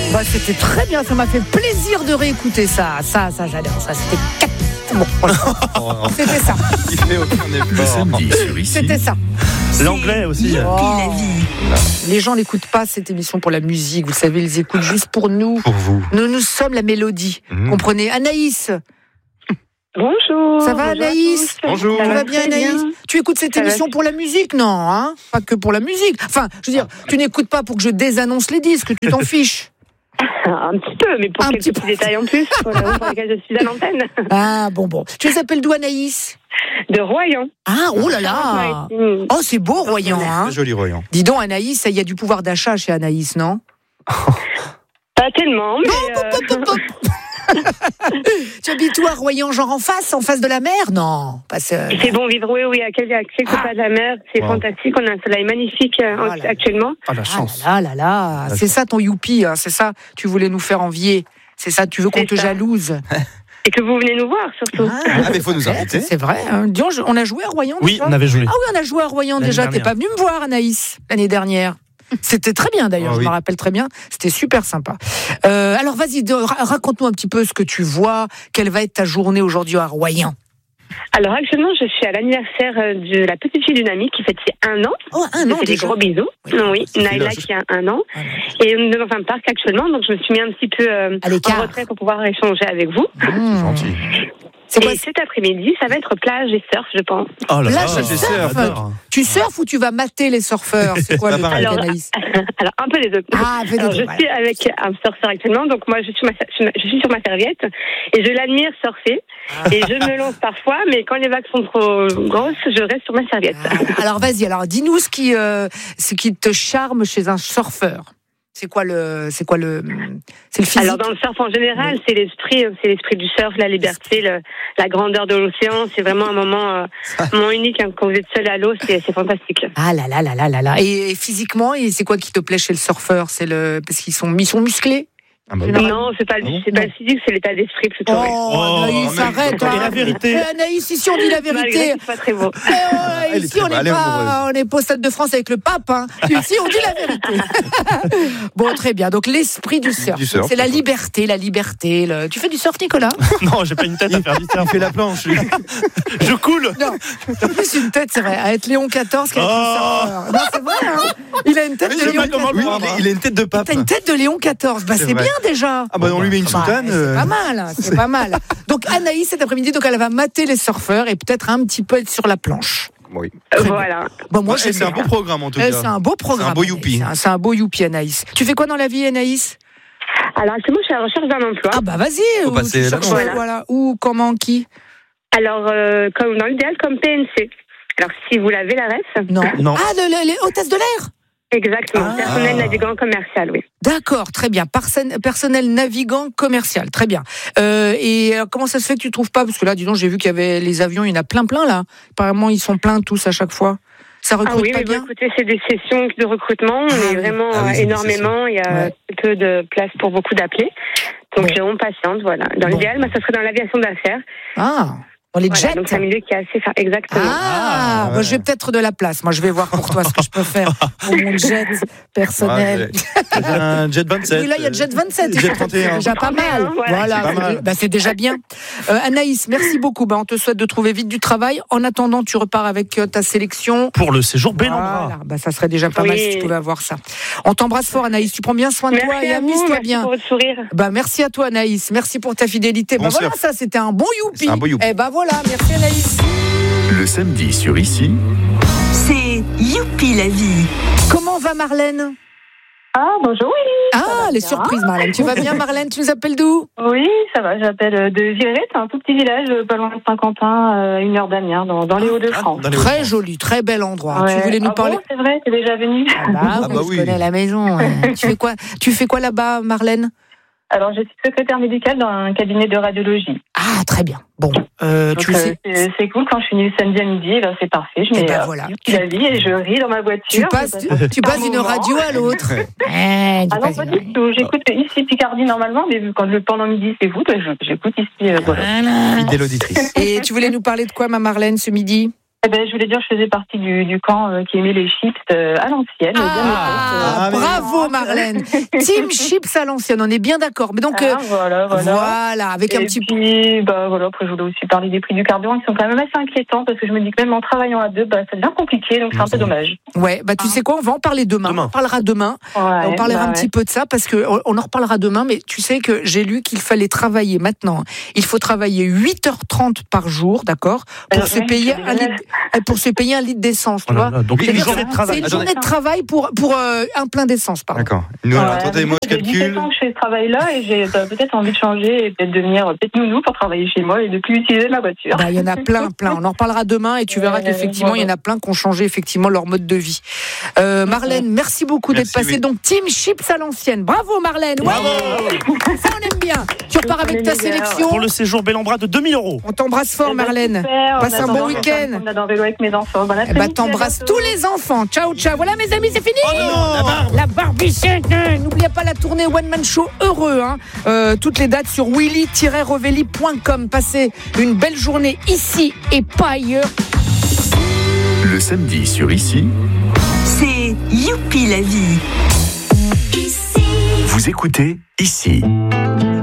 Bah, c'était très bien, ça m'a fait plaisir de réécouter ça. Ça, j'adore. Ça, c'était 4. Bon, voilà. C'était ça. Il fait aucun effort. Le samedi sur ici. C'était ça. L'anglais aussi. Les gens n'écoutent pas cette émission pour la musique, vous savez, ils écoutent juste pour nous. Pour vous. Nous sommes la mélodie. Comprenez? Anaïs, Bonjour. ça va Anaïs? Bonjour. Ça va va bien très bien. Anaïs? Tu écoutes cette Ça va. émission pour la musique? Non, hein? Pas que pour la musique. Enfin, je veux dire, tu n'écoutes pas pour que je désannonce les disques, tu t'en fiches. Un petit peu, mais pour Un quelques petit petits détails en plus, pour la raison pour laquelle je suis à l'antenne. Ah, bon. Tu les appelles d'où Anaïs? De Royan. Ah, oh là là! Oh, c'est beau, Royan, hein? Très joli Royan. Dis donc, Anaïs, il y a du pouvoir d'achat chez Anaïs, non? Pas tellement, mais... Tu habites où à Royan, genre en face de la mer? Non, pas ça. C'est bon vivre, oui, à quelques pas de la mer. C'est fantastique, on a un soleil magnifique Voilà. actuellement. Ah, la Ah chance. là, c'est ça ton youpi, hein, c'est ça, tu voulais nous faire envier, c'est ça, tu veux qu'on C'est te ça. jalouse. Et que vous venez nous voir, surtout. Ah, mais il faut nous inviter. C'est vrai, hein. Dis donc, on a joué à Royan Oui, déjà on avait joué. Ah oui, on a joué à Royan L'année déjà, t'es dernière. pas venu me voir Anaïs, l'année dernière. C'était très bien d'ailleurs, Ah je oui. me rappelle très bien, c'était super sympa. Alors vas-y, raconte-nous un petit peu ce que tu vois, quelle va être ta journée aujourd'hui à Royan. Alors actuellement, je suis à l'anniversaire de la petite fille d'une amie qui fête ses 1 an. Oh, un Je an fais des déjà. gros bisous. Oui, c'est Naïla village. qui a 1 an. Ah, Et on est dans un parc actuellement, donc je me suis mis un petit peu À l'écart. en retrait pour pouvoir échanger avec vous. Gentil. C'est quoi Et cet après-midi, ça va être plage et surf, je pense. Oh là Là, là, je surfe. j'adore. Tu surfes ou tu vas mater les surfeurs? C'est quoi le pareil. truc, Anaïs? Alors, un peu les deux. Ah, fais des Alors, deux, je voilà. suis avec un surfeur actuellement, donc moi je suis sur ma serviette et je l'admire surfer et je me lance parfois, mais quand les vagues sont trop grosses, je reste sur ma serviette. Alors vas-y, dis-nous ce qui te charme chez un surfeur. C'est le physique. Alors dans le surf en général, c'est l'esprit du surf, la liberté, la grandeur de l'océan. C'est vraiment un moment unique hein, quand vous êtes seul à l'eau, c'est fantastique. Ah là là là là là là. Et physiquement, c'est quoi qui te plaît chez le surfeur? Parce qu'ils sont musclés? Ah, bah, Non, c'est pas le physique, c'est l'état d'esprit plutôt. oui. Oh, Anaïs, mais- arrête. Et la vérité. Anaïs, ici on dit la Malgré vérité. que c'est pas très beau. Elle est Ici très on bonne, elle est n'est pas au Stade de France avec le pape. Hein. Ici on dit la vérité. Bon, très bien. Donc l'esprit du surf. Du surf, C'est la c'est liberté. Tu fais du surf, Nicolas? Non, j'ai pas une tête à faire du Il surf. fait la planche. lui. Je coule. Non, t'as plus une tête, c'est vrai, à être Léon XIV qu'à être un surfeur. Non, c'est vrai, hein. Il a une tête Oui, de je sais Léon pas comment XIV. le prendre. Il a une tête de pape. T'as une tête de Léon XIV. Bah, C'est c'est vrai. bien déjà. Ah bah on lui met une Bah, soutane. c'est pas mal, hein, c'est pas mal. Donc Anaïs cet après-midi, donc elle va mater les surfeurs et peut-être un petit peu être sur la planche. Oui. Voilà. Bon, moi, Ouais, j'aime c'est un bien. beau programme en tout C'est cas. un beau programme. C'est un beau Anaïs. youpi. C'est un beau youpi, Anaïs. Tu fais quoi dans la vie, Anaïs? Alors actuellement, je suis à la recherche d'un emploi. Ah bah vas-y. Faut où passer tu la cherches, main. voilà. Où, comment, qui? Alors, comme dans l'idéal, comme PNC. Alors, si vous l'avez, la ref. Non. Non. Ah, les hôtesses de l'air. Exactement. Personnel navigant commercial, oui. D'accord, très bien. Personnel navigant commercial, très bien. Et comment ça se fait que tu trouves pas? Parce que là, dis donc, j'ai vu qu'il y avait les avions, il y en a plein là. Apparemment, ils sont pleins tous à chaque fois. Ça recrute Ah oui, pas mais bon, bien? écoutez, c'est des sessions de recrutement. On est vraiment Ah oui, c'est des énormément. Il y a Ouais. peu de place pour beaucoup d'appelés. Donc, Bon. on patiente, voilà. Dans Bon. l'idéal, ça serait dans l'aviation d'affaires. Ah, dans les Voilà, jets. donc, c'est un milieu qui est assez... Exactement. Ah, ouais. moi, j'ai peut-être de la place. Moi, je vais voir pour toi ce que je peux faire pour mon jet personnel. Ouais, J'ai un jet 27. Oui, là, il y a Jet 27. Jet 31. C'est déjà pas mal. Voilà. Voilà, C'est pas mal. bah, c'est déjà bien. Anaïs, merci beaucoup. Bah, on te souhaite de trouver vite du travail. En attendant, tu repars avec ta sélection. Pour le séjour Bellambra. Voilà, bah, ça serait déjà pas mal Oui. si tu pouvais avoir ça. On t'embrasse fort, Anaïs. Tu prends bien soin de toi Merci et à vous, amuse-toi merci bien. pour votre sourire. Bah, merci à toi, Anaïs. Merci pour ta fidélité. Bon Bah, voilà, surf. ça, c'était un bon youpi. C'est un beau youpi. Eh bah, voilà, merci, Anaïs. Le samedi sur ici. C'est Youpi la vie. Comment va Marlène? Ah, bonjour, oui. Ah, les surprises, Marlène. Tu vas bien, Marlène? Tu nous appelles d'où? Oui, ça va, j'appelle de Villeray, c'est un tout petit village pas loin de Saint-Quentin, à 1 heure d'Amiens, dans les Hauts-de-France. Dans les Très Hauts-de-France. joli, très bel endroit. Ouais. Tu voulais nous Ah parler? bon, c'est vrai, t'es déjà venu. Ah bah je oui. connais la maison. Ouais. Tu fais quoi là-bas, Marlène? Alors, je suis secrétaire médicale dans un cabinet de radiologie. Ah, très bien. Bon, Donc, tu sais. c'est cool, quand je suis venue samedi à midi, ben, c'est parfait. Je Eh mets ben, voilà. la vie et je ris dans ma voiture. Tu passes un d'une moment. radio à l'autre. Ah non, pas du tout. J'écoute ici Picardie normalement, mais vu quand pendant midi c'est vous, j'écoute ici. Voilà. Voilà. Fidèle auditrice. Et tu voulais nous parler de quoi, ma Marlène, ce midi? Je voulais dire, je faisais partie du camp qui aimait les chips à l'ancienne. Bravo Marlène. Team chips à l'ancienne, on est bien d'accord. Mais donc voilà, avec un petit. Puis après je voulais aussi parler des prix du carburant qui sont quand même assez inquiétants parce que je me dis que même en travaillant à deux, ça devient compliqué, donc c'est un peu dommage. Ouais, tu sais quoi, on va en parler demain. On parlera demain. On parlera un petit peu de ça parce que on en reparlera demain. Mais tu sais que j'ai lu qu'il fallait travailler maintenant. Il faut travailler 8h30 par jour, d'accord, pour se payer un litre d'essence, tu vois. Donc une journée de travail. C'est une journée de travail pour un plein d'essence, pardon. D'accord. Nous, attendez, moi je J'ai 17 ans que je fais ce travail-là et j'ai peut-être envie de changer et peut-être devenir nounou pour travailler chez moi et de plus utiliser ma voiture. Il y en a plein. On en reparlera demain et tu verras qu'effectivement, il y en a plein qui ont changé effectivement leur mode de vie. Marlène, merci beaucoup d'être passée. Oui. Donc, Team Chips à l'ancienne. Bravo Marlène. Bravo. Ça, on aime bien. Tu repars avec ta sélection. Pour le séjour Bellambra de 2 000 €. On t'embrasse fort, Marlène. Passe un bon week-end. On a dans vélo avec mes enfants. T'embrasses tous les enfants. Ciao, ciao. Voilà, mes amis, c'est fini. Oh non, la barbichette. N'oubliez pas la tournée One Man Show heureux. Toutes les dates sur willy-revelli.com. Passez une belle journée ici et pas ailleurs. Le samedi sur Ici, C'est Youpi la vie. vous écoutez Ici.